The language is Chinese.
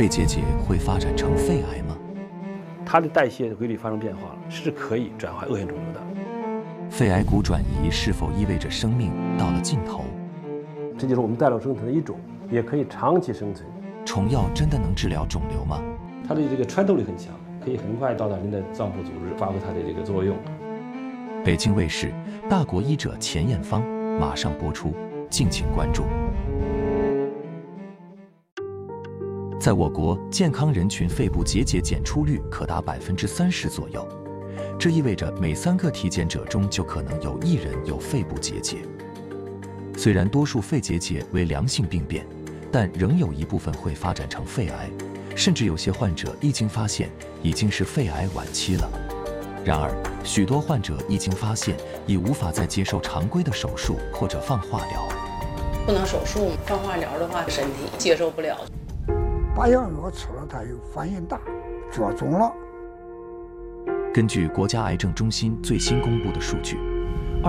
肺结节会发展成肺癌吗？ 它的代谢规律发生变化了，是可以转化恶性肿瘤的。 肺癌骨转移是否意味着生命到了尽头？ 这就是我们带状生存的一种，也可以长期生存。 虫药真的能治疗肿瘤吗？ 它的这个穿透力很强，可以很快到达您的脏腑组织，发挥它的这个作用。 北京卫视《大国医者钱验方》马上播出，敬请关注。在我国，健康人群肺部结节检出率可达30%左右，这意味着每3个体检者中就可能有1人有肺部结节。虽然多数肺结节为良性病变，但仍有一部分会发展成肺癌，甚至有些患者一经发现已经是肺癌晚期了。然而，许多患者一经发现已无法再接受常规的手术或者放化疗。 不能手术，放化疗的话，身体接受不了。 把药吃了，它有反应大，着肿了。 根据国家癌症中心最新公布的数据